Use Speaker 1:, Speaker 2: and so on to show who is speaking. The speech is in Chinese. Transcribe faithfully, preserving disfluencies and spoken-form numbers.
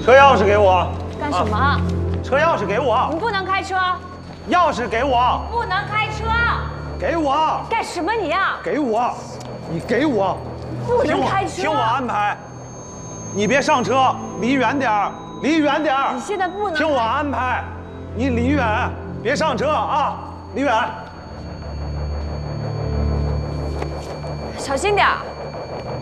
Speaker 1: 车钥匙给我。
Speaker 2: 干什么？啊、
Speaker 1: 车钥匙给我。
Speaker 2: 你不能开车。
Speaker 1: 钥匙给我。
Speaker 2: 不能开车。
Speaker 1: 给我。
Speaker 2: 干什么你呀？
Speaker 1: 给我。你给我。
Speaker 2: 不能开车。
Speaker 1: 听我安排。你别上车，离远点儿，离远点儿。
Speaker 2: 你现在不能。
Speaker 1: 听我安排，你离远，别上车啊，离远。
Speaker 2: 小心点儿。